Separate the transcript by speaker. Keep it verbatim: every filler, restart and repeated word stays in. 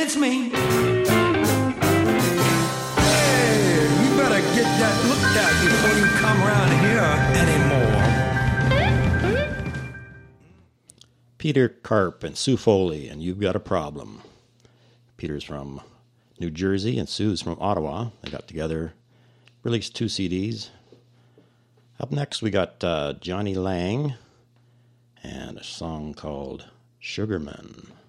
Speaker 1: it's me. Hey, you better get that looked at before you come around here anymore.
Speaker 2: Peter Karp and Sue Foley, and You've Got a Problem. Peter's from New Jersey and Sue's from Ottawa. They got together, released two C Ds. Up next we got uh, Johnny Lang and a song called Sugarman.